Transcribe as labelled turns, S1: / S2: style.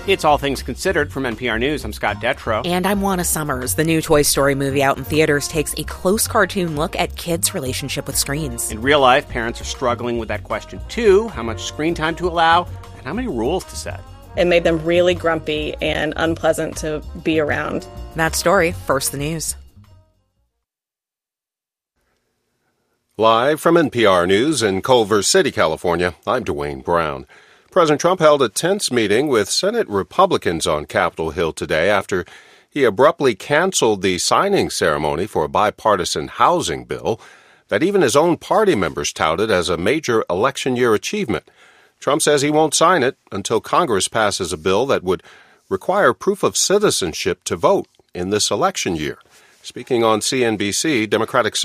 S1: It's All Things Considered from NPR News. I'm Scott Detrow.
S2: And I'm Juana Summers. The new Toy Story movie out in theaters takes a close cartoon look at kids' relationship with screens.
S1: In real life, parents are struggling with that question too: how much screen time to allow and how many rules to set.
S3: It made them really grumpy and unpleasant to be around.
S2: That story, first the news.
S4: Live from NPR News in Culver City, California, I'm Dwayne Brown. President Trump held a tense meeting with Senate Republicans on Capitol Hill today after he abruptly canceled the signing ceremony for a bipartisan housing bill that even his own party members touted as a major election year achievement. Trump says he won't sign it until Congress passes a bill that would require proof of citizenship to vote in this election year. Speaking on CNBC, Democratic